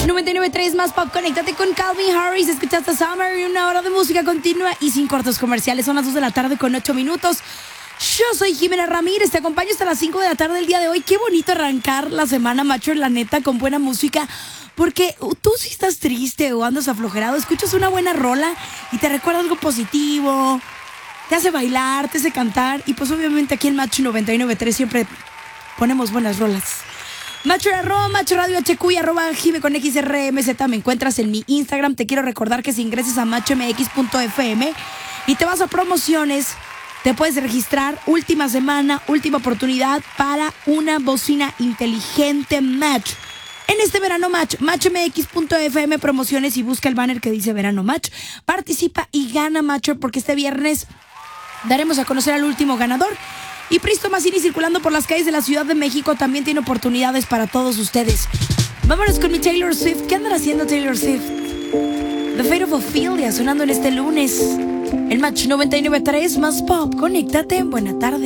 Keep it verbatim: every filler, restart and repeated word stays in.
noventa y nueve punto tres más pop, conéctate con Calvin Harris. Escuchaste Summer y una hora de música continua y sin cortos comerciales. Son las dos de la tarde con ocho minutos. Yo soy Jimena Ramírez, te acompaño hasta las cinco de la tarde del día de hoy. Qué bonito arrancar la semana, macho, la neta, con buena música. Porque tú si estás triste o andas aflojerado, escuchas una buena rola y te recuerda algo positivo, te hace bailar, te hace cantar. Y pues obviamente aquí en Macho noventa y nueve punto tres siempre ponemos buenas rolas. Macho arroba, Macho Radio H Q y arroba Jime con X R M Z. Me encuentras en mi Instagram. Te quiero recordar que si ingresas a macho m x punto f m y te vas a promociones, te puedes registrar. Última semana, última oportunidad para una bocina inteligente Match. En este Verano Match, macho m x punto f m promociones y busca el banner que dice Verano Match. Participa y gana, macho, porque este viernes daremos a conocer al último ganador. Y Pristo Mazzini, circulando por las calles de la Ciudad de México, también tiene oportunidades para todos ustedes. Vámonos con mi Taylor Swift. ¿Qué andan haciendo Taylor Swift? The Fate of Ophelia sonando en este lunes. El Match noventa y nueve punto tres más pop. Conéctate. Buena tarde.